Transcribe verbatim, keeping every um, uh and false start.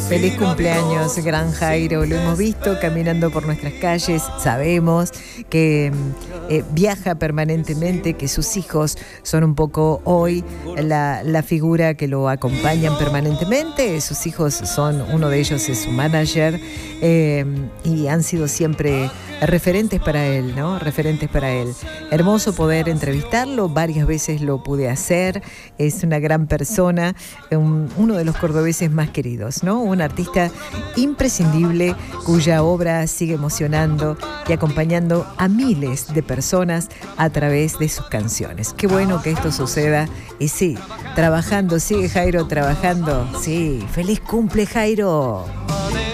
Feliz cumpleaños, gran Jairo. Lo hemos visto caminando por nuestras calles. Sabemos que eh, viaja permanentemente, que sus hijos son un poco hoy la, la figura que lo acompañan permanentemente. Sus hijos son, uno de ellos es su manager, eh, y han sido siempre referentes para él, ¿no? Referentes para él. Hermoso poder entrevistarlo, varias veces lo pude hacer. Es una gran persona, un, uno de los cordobeses más queridos, ¿no? Un artista imprescindible cuya obra sigue emocionando y acompañando a miles de personas a través de sus canciones. Qué bueno que esto suceda. Y sí, trabajando, sigue Jairo trabajando. Sí, feliz cumple, Jairo.